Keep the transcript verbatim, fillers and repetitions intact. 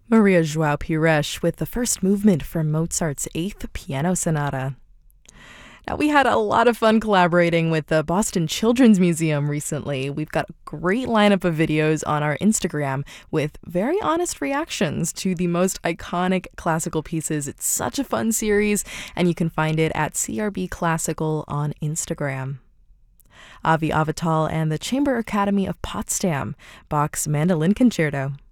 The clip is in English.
Maria João Pires with the first movement from Mozart's Eighth Piano Sonata. Now, we had a lot of fun collaborating with the Boston Children's Museum recently. We've got a great lineup of videos on our Instagram with very honest reactions to the most iconic classical pieces. It's such a fun series, and you can find it at C R B Classical on Instagram. Avi Avital and the Chamber Academy of Potsdam, Bach's Mandolin Concerto.